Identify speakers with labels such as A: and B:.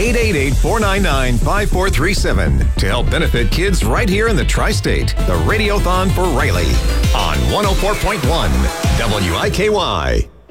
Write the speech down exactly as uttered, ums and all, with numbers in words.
A: eight eight eight, four nine nine, five four three seven to help benefit kids right here in the tri-state. The Radiothon for Riley on one oh four point one W I K Y.